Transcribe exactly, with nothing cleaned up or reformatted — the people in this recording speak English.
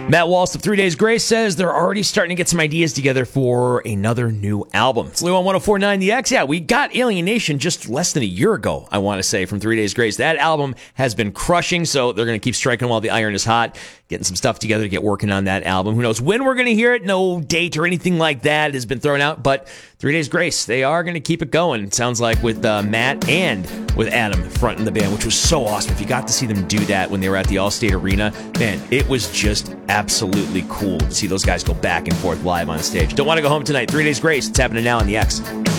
Matt Walsh of Three Days Grace says they're already starting to get some ideas together for another new album. It's Lou on one oh four point nine The X. Yeah, we got Alienation just less than a year ago, I want to say, from Three Days Grace. That album has been crushing, so they're going to keep striking while the iron is hot, getting some stuff together to get working on that album. Who knows when we're going to hear it? No date or anything like that has been thrown out, but Three Days Grace, they are going to keep it going. It sounds like with uh, Matt and with Adam fronting the band, which was so awesome. If you got to see them do that when they were at the Allstate Arena, man, it was just absolutely cool to see those guys go back and forth live on stage. Don't want to go home tonight. Three Days Grace, it's happening now on the X.